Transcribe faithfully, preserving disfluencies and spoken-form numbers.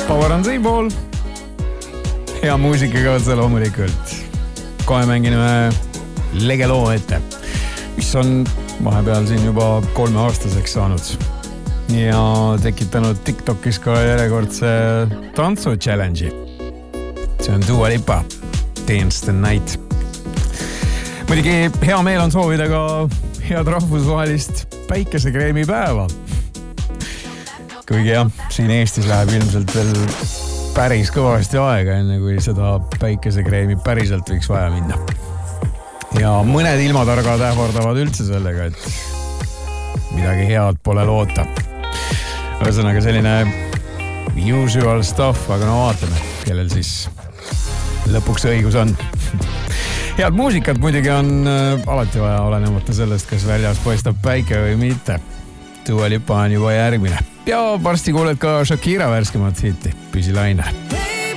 Power on seapool. Hea muusikaga otsa loomulikult. Kohe mängime legeloo ette, mis on vahepeal siin juba kolme aastaseks saanud ja tekitanud TikTokis ka järjekordse tantsu challenge'i. See on Dua Lipa, Dance the Night. Muidugi hea meel on soovida ka head rahvusvahelist päikesekreemi päeva. Kuigi jah, siin Eestis läheb ilmselt veel päris kõvasti aega, enne kui seda päikesekreemi päriselt võiks vaja minna. Ja mõned ilmatargad ähvardavad üldse sellega, et midagi head pole loota. Ühesõnaga selline usual stuff, aga no vaatame, kellel siis lõpuks õigus on. Head muusikat muidugi on alati vaja, olenemata sellest, kas väljas paistab päike või mitte. Dua Lipa on juba järgmine. Ja varsti kuuled ka Shakira värskemat hitti, Püsi laine.